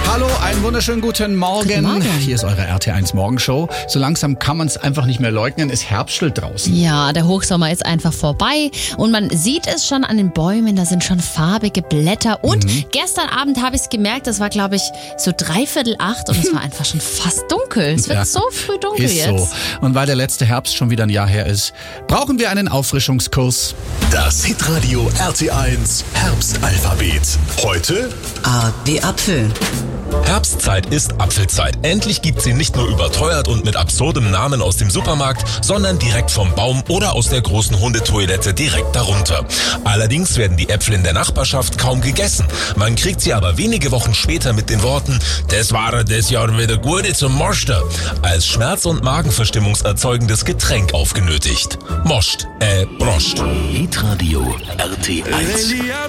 Hallo, einen wunderschönen guten Morgen. Hier ist eure RT1 Morgenshow. So langsam kann man es einfach nicht mehr leugnen, es herbstelt draußen. Ja, der Hochsommer ist einfach vorbei und man sieht es schon an den Bäumen, da sind schon farbige Blätter. Und gestern Abend habe ich es gemerkt, das war glaube ich so 7:45 und es war einfach schon fast dunkel. Es wird so früh dunkel ist jetzt. So. Und weil der letzte Herbst schon wieder ein Jahr her ist, brauchen wir einen Auffrischungskurs. Das Hitradio RT1 Herbstalphabet. Heute A wie Apfel. Herbstzeit ist Apfelzeit. Endlich gibt's sie nicht nur überteuert und mit absurdem Namen aus dem Supermarkt, sondern direkt vom Baum oder aus der großen Hundetoilette direkt darunter. Allerdings werden die Äpfel in der Nachbarschaft kaum gegessen. Man kriegt sie aber wenige Wochen später mit den Worten "Das war das Jahr wieder gute zum Moster" als schmerz- und magenverstimmungserzeugendes Getränk aufgenötigt. Moscht, Broscht. Hitradio RT1.